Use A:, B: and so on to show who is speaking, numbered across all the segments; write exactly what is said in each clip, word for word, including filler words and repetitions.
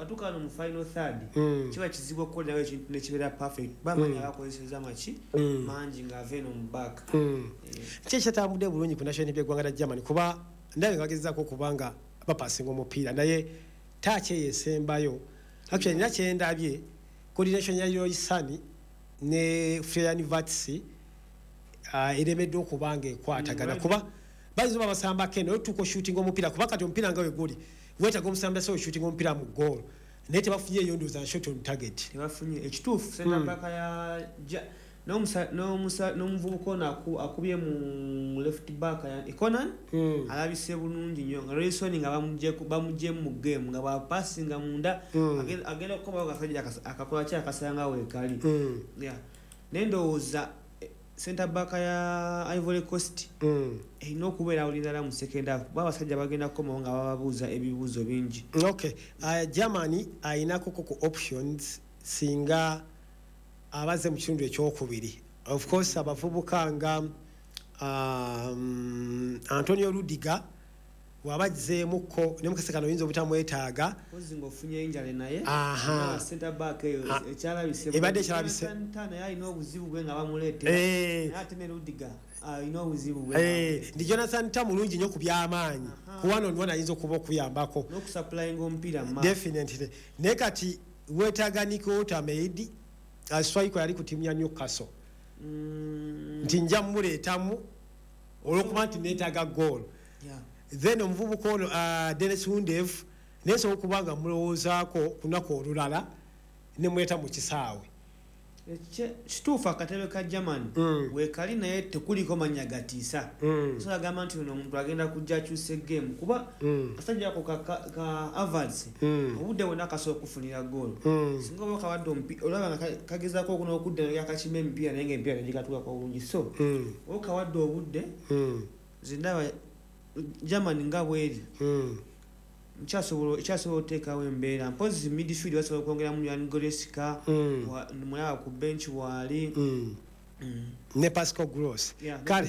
A: atuka no final third
B: mm.
A: kiba kizibu okukola nawe ekintu ne kibeera perfect bamanya mm. abakozeseza machi mm. manji nga aveno mbaka
B: mm. yeah. Kyekya tambudde bulungi ku national by'eggwanga lya Germany kuba ndaye ngagezaako kubanga bapasinga omupiira naye taakye yesembayo actually nina kyendabye coordination ya Yoisani ne Freya University uh, eremedde okubanga ekwatagana mm, kuba bayizo babasamba keno tuko shooting omupiira kuba kati omupiira nga we guli wetaga omusamba so shooting omupiira mu goal naye tebafunye yondoza na shot on target
A: tebafunye ekituufu center back ya no musa no musa no mvubuko na akubye mu left back ya Econan mm. alabise bulungi nnyo nga Rayson nga bamuje bamuje mu game nga ba passing munda mm. agenda kukoba akasajja akakola kya akasanga we kali mm. yeah nendowooza center back ya Ivory Coast mm. ino kubeera ulindala mu second half baba sajja bagenda koma nga bababuuza ebibuuzo bingi
B: okay uh, Germany aina koko ku options singa abaze mu kitundu ekyokubiri of course abavubuka nga um, Antonio Rudiger wabajzeemuko ne mukasekano yinza obutamwetaaga
A: ozingo funye injale naye
B: aha
A: center back ekyalabise
B: ebadde ekyalabise
A: tana yayi no buzibu bwe nga bamulete
B: eh
A: ate ne Rudiger ah ino buzibu bwe
B: eh ndi Jonathan Tamulungi nnyo ku byamaanyi kuwano ndwana ayinza okuba okuyambako
A: no kusupplying omupiira ma
B: definitely ne kati wetaaga Nico Otameidi aswaiko yali ku timu ya Newcastle mm. nti nja muleetamu olwokuba nti neetaaga goal
A: yeah.
B: Then omuvubuka ono uh, Dennis Hundev neso okubanga mulowoozaako kunako olulala ne muleta mu kisaawe
A: eche kituufu akatebe ka German
B: mm.
A: weekali naye tekuliko manya gatiisa
B: mm.
A: so agamba nti ono omuntu agenda kujja akyuse game kuba
B: mm.
A: asajja ako ka, ka, ka avance
B: mm.
A: obudde bwonna akasobola okufunira goal
B: mm.
A: singa oba kawadde omupiira olaba kagezaako okuna okudda yakakima emipiira naye nga emipiira tegikatuukako bulungi so
B: mm.
A: okawadde obudde
B: mm.
A: zindaba Germany nga bweri
B: mm.
A: Mchasobola chasobola otekawo embeera mpozi midfield wasobola okwongera mu Yan Goreska
B: mm.
A: mulaba ku bench wali
B: mm. mm. ne Pascal Gross
A: yeah,
B: kale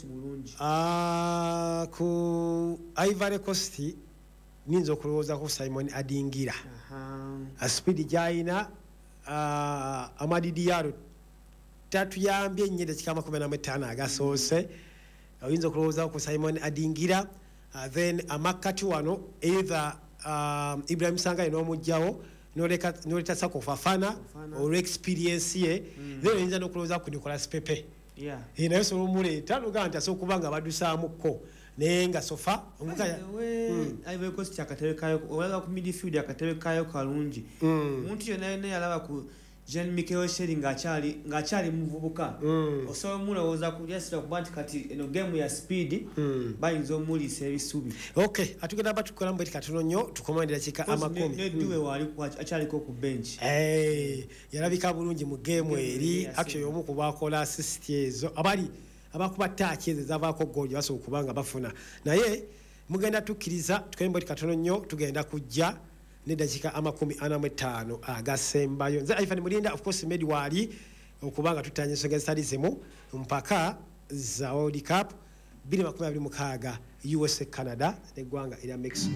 B: ah ku Ivory Coast ninzo okulowooza ku Simon Adingira
A: aha
B: a speed jaina ah Amadi Diallo tatuyambye nnyo dakika makumi ana mu ttaano agasoose oyinza okulowooza ku Simon Adingira uh, then amakati wano either um, Ibrahim Sangare n'omujjawo noleka noleta Sako Fafana or experience ye mm. then oyinza n'okulowooza ku Nicolas Pepe
A: yeah
B: e naye so muleeta luganda so kubanga badusaamuko naye nga sofa
A: omukaya mm. Ivory Coast akatebe kayo olaga ku midfield akatebe kayo kalungi
B: mm.
A: omuntu yena yena yalaba ku Jean Michael Shering ngachali ngachali muvubuka
B: mm.
A: osobola mulowooza ku yasira ku banti kati eno game ya speed
B: mm.
A: bayinza omulisa ebisubi
B: okay atugenda batukola mbeti katono nnyo tukomandira kika amakumi
A: ne duwe wali achaliko ku bench
B: eh yalabika bulungi mu game eri actually omu kubakola assist ezo abali abakuba touch ezo zavako goal baso kubanga bafuna naye mugenda tukiriza tukembo katono nnyo tugenda kujja ne dakika amakumi ana mu ttaano agasembayo nze Ivan Mulinda of course medi wali okubanga tutanye songa studiesemu mpaka za World Cup bili makumi abiri mukaaga U S A Canada ne gwanga ila Mexico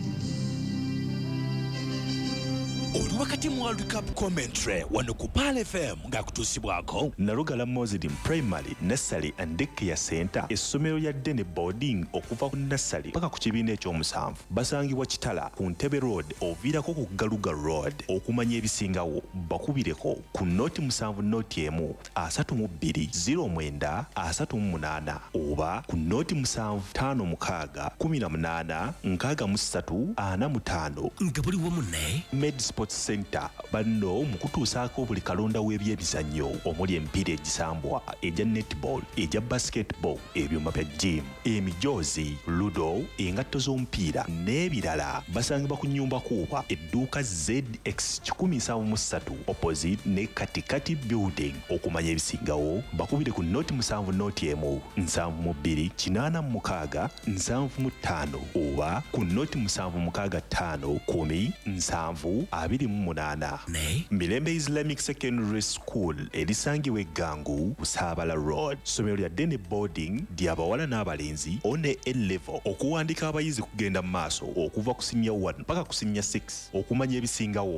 C: Oli wakati mu World Cup commentary wano ku Pal F M ngakutusibwako
D: Nalugala Muslim Primary Nursery and Daycare Center essomero lya Dene Boarding okuva ku nursery paka ku kibiina ekyomusanvu basangibwa Kitala ku Ntebe Road oviirako ku Galuga Road okumanya ebisingawo bakubireko ku noti musanvu noti emu asatu mu bbiri zero mwenda asatu mu munaana oba ku noti musanvu ttaano mukaaga kumi na munaana nkaaga mu ssatu ana mu ttaano
C: nga buli wamu ne
D: Med Sports Center banno mu kutuusaako buli kalonda w'ebyebizannyo omuli emipiira egisambwa egya netball egya basketball ebyuma bya gym emijoozi ludo engatto z'omupiira n'ebirala basangibwa ku nnyumba kuuba edduuka Z X kikumi nsanvu mu ssatu opposite ne katikati building okumanya ebisingawo bakubire ku noti musanvu noti emu nsanvu mu bbiri kinaana mu mukaaga nsanvu mu ttaano oba ku noti musanvu mukaaga ttaano kumi nsanvu abiri mu munaana
C: ne
D: Mirembe Islamic Secondary School erisangibwa Eggangu Busaabala Road somero lya Dene Boarding ly'abawala n'abalenzi one A level okuwandika abayizi kugenda mu maaso okuva ku senior one mpaka ku senior six okumanya ebisingawo